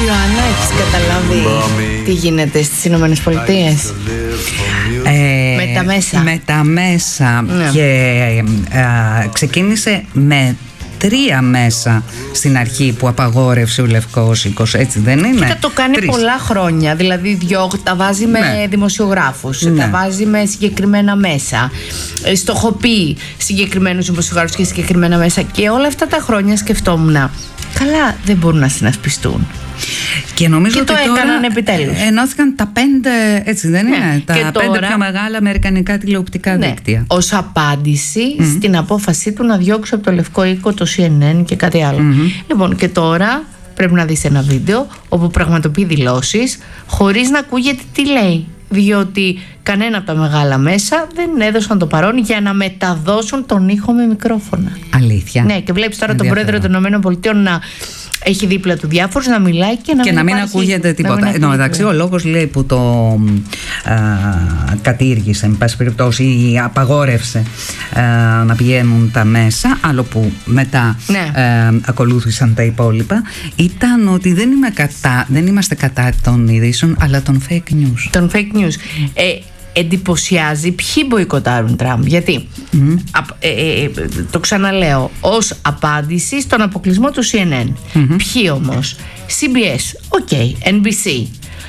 Ιωάννα, έχεις καταλάβει τι γίνεται στις Ηνωμένες Πολιτείες? Με τα μέσα. Με τα μέσα, ναι. Και ξεκίνησε με 3 μέσα στην αρχή που απαγόρευσε ο Λευκός Οίκος, έτσι δεν είναι? Και το κάνει 3. πολλά χρόνια, δηλαδή τα βάζει με δημοσιογράφους, τα βάζει με συγκεκριμένα μέσα, στοχοποιεί συγκεκριμένους δημοσιογράφους και συγκεκριμένα μέσα, και όλα αυτά τα χρόνια σκεφτόμουν, καλά, δεν μπορούν να συνασπιστούν. Και νομίζω και ότι το έκαναν επιτέλους. Ενώθηκαν τα 5, έτσι δεν είναι? Τα 5 τώρα, πιο μεγάλα αμερικανικά τηλεοπτικά δίκτυα. Ως απάντηση στην απόφασή του να διώξει από το Λευκό Οίκο το CNN και κάτι άλλο. Λοιπόν, και τώρα πρέπει να δεις ένα βίντεο όπου πραγματοποιεί δηλώσεις χωρίς να ακούγεται τι λέει, διότι κανένα από τα μεγάλα μέσα δεν έδωσαν το παρόν για να μεταδώσουν τον ήχο με μικρόφωνα. Αλήθεια? Ναι, και βλέπεις τώρα τον πρόεδρο των ΗΠΑ να έχει δίπλα του διάφορους, να μιλάει και να μην ακούγεται τίποτα. Εν τω μεταξύ, ο λόγος, λέει, που το κατήργησε, εν πάση περιπτώσει, ή απαγόρευσε να πηγαίνουν τα μέσα, άλλο που μετά ακολούθησαν τα υπόλοιπα, ήταν ότι δεν είμαστε κατά των ειδήσεων, αλλά των fake news. Των fake news. Εντυπωσιάζει ποιοι μποϊκοτάρουν Τραμπ. Γιατί το ξαναλέω, ως απάντηση στον αποκλεισμό του CNN. Ποιοι όμως? CBS, NBC,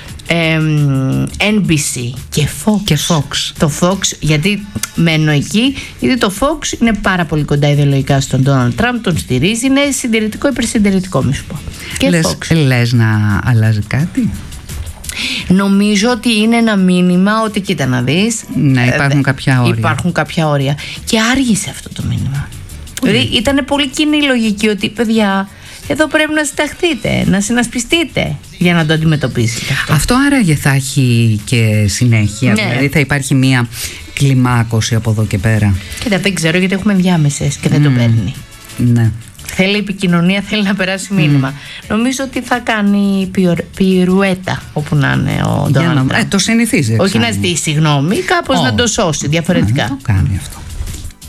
NBC και Fox. Το Fox, γιατί μένω εκεί, γιατί το Fox είναι πάρα πολύ κοντά ιδεολογικά στον Ντόναλντ Τραμπ, τον στηρίζει, είναι συντηρητικό υπερσυντηρητικό, μη σου πω. Και λες να αλλάζει κάτι? Νομίζω ότι είναι ένα μήνυμα ότι κοίτα να δεις, ναι, υπάρχουν κάποια όρια. Και άργησε αυτό το μήνυμα. Δηλαδή ήταν πολύ κοινή λογική ότι, παιδιά, εδώ πρέπει να συνταχθείτε, να συνασπιστείτε για να το αντιμετωπίσετε αυτό. Άραγε θα έχει και συνέχεια? Ναι. Δηλαδή θα υπάρχει μια κλιμάκωση από εδώ και πέρα? Κοίτα, δεν ξέρω, γιατί έχουμε διάμεσες και δεν το παίρνει. Ναι. Θέλει επικοινωνία, θέλει να περάσει μήνυμα. Νομίζω ότι θα κάνει πιρουέτα όπου να είναι ο Ντόναλντ Τραμπ. Το συνηθίζει. Όχι να ζητήσει συγγνώμη, κάπως να το σώσει διαφορετικά. Το κάνει αυτό.